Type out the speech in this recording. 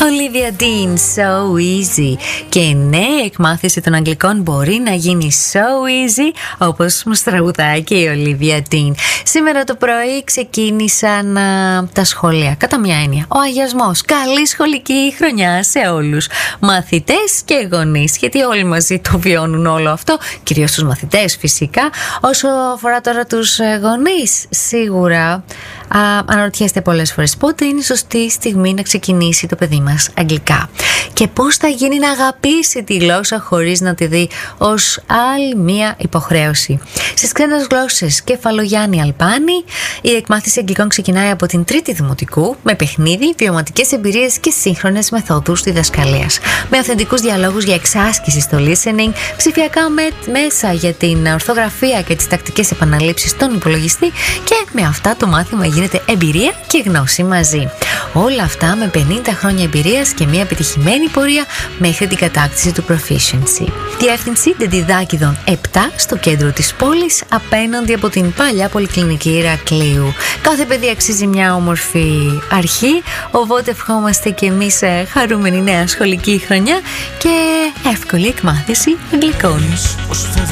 Olivia Dean, so easy. Και ναι, η εκμάθηση των αγγλικών μπορεί να γίνει so easy, όπως μας τραγουδάει και η Olivia Dean. Σήμερα το πρωί ξεκίνησαν τα σχολεία. Κατά μια έννοια, ο αγιασμός. Καλή σχολική χρονιά σε όλους. Μαθητές και γονείς, γιατί όλοι μαζί το βιώνουν όλο αυτό. Κυρίως τους μαθητές φυσικά. Όσο αφορά τώρα τους γονείς, σίγουρα αναρωτιέστε πολλές φορές πότε είναι η σωστή στιγμή να ξεκινήσει το παιδί μας αγγλικά και πώς θα γίνει να αγαπήσει τη γλώσσα χωρίς να τη δει ως άλλη μία υποχρέωση. Στις ξένες γλώσσες Κεφαλογιάννη Αλπάνη, η εκμάθηση αγγλικών ξεκινάει από την τρίτη δημοτικού με παιχνίδι, βιωματικές εμπειρίες και σύγχρονες μεθόδους διδασκαλίας. Με αυθεντικούς διαλόγους για εξάσκηση στο listening, ψηφιακά μέσα για την ορθογραφία και τις τακτικές επαναλήψεις στον υπολογιστή και με αυτά το μάθημα γίνεται εμπειρία και γνώση μαζί. Όλα αυτά με 50 χρόνια εμπειρίας και μια επιτυχημένη πορεία μέχρι την κατάκτηση του proficiency. Διεύθυνση Δεντιδάκηδων 7 στο κέντρο της πόλης, απέναντι από την παλιά πολυκλινική Ηρακλείου. Κάθε παιδί αξίζει μια όμορφη αρχή, οπότε ευχόμαστε και εμείς χαρούμενη νέα σχολική χρονιά και εύκολη εκμάθηση αγγλικών.